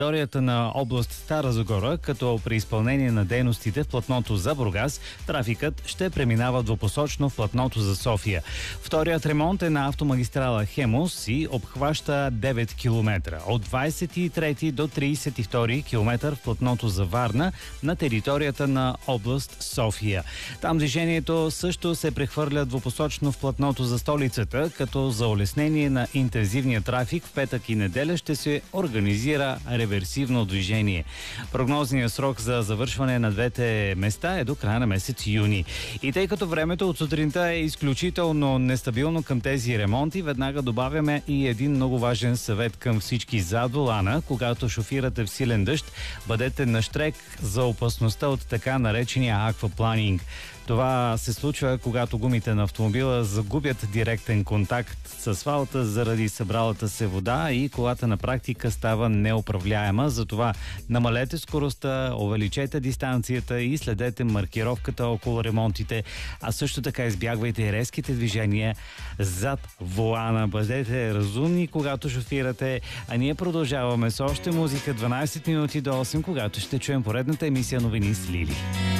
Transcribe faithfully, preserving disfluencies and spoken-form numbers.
територията на област Стара Загора, като при изпълнение на дейностите в платното за Бургас, трафикът ще преминава двупосочно в платното за София. Вторият ремонт е на автомагистрала Хемус и обхваща девет километра. От двадесет и трети до тридесет и втори километър в платното за Варна на територията на област София. Там движението също се прехвърля двупосочно в платното за столицата, като за улеснение на интензивния трафик в петък и неделя ще се организира реверсивно движение. Прогнозният срок за завършване на двете места е до края на месец юни. И тъй като времето от сутринта е изключително нестабилно към тези ремонти, веднага добавяме и един много важен съвет към всички зад волана. Когато шофирате в силен дъжд, бъдете нащрек за опасността от така наречения аквапланинг. Това се случва, когато гумите на автомобила загубят директен контакт с асфалта заради събралата се вода и колата на практика става неуправляема. Затова намалете скоростта, увеличете дистанцията и следете маркировката около ремонтите, а също така избягвайте резките движения зад волана. Бъдете разумни, когато шофирате, а ние продължаваме с още музика дванадесет минути до осем, когато ще чуем поредната емисия новини с Лили.